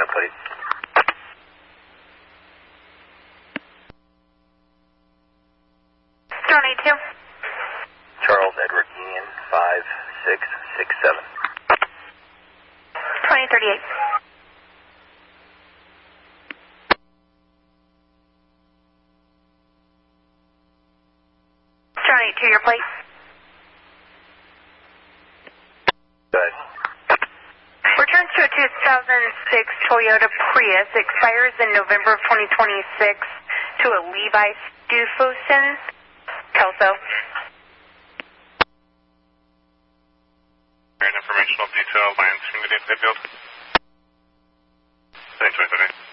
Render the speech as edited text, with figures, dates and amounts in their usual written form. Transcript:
please. Drone 82. Charles Edward Union 5667. 2038. Drone 82, your plate. Go ahead. Returns to a 2006 Toyota Prius, expires in November of 2026 to a Levi Stufosens, Kelso. Informational detail, lands from the field. 2029.